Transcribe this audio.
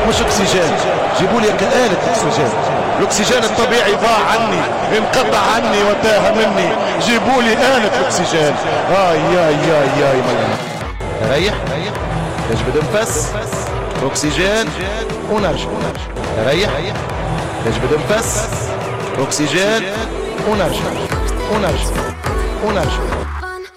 مش اكسجين، جيبوا لي كآلة اكسجين. الاكسجين الطبيعي ضاع عني، انقطع عني وتاه مني، جيبوا لي آلة اكسجين. ياي مليان. ريح، نجبد نفس، اكسجين ونرجع. ريح، نجبد نفس، اكسجين ونرجع.